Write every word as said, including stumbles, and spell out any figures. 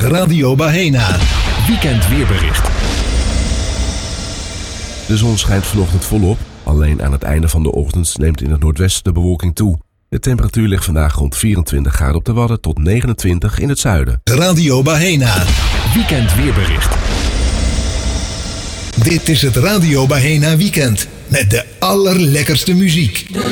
Radio Bahena. Weekend weerbericht. De zon schijnt vanochtend volop. Alleen aan het einde van de ochtend neemt in het noordwesten de bewolking toe. De temperatuur ligt vandaag rond vierentwintig graden op de Wadden tot negenentwintig in het zuiden. Radio Bahena. Weekend weerbericht. Dit is het Radio Bahena Weekend met de allerlekkerste muziek.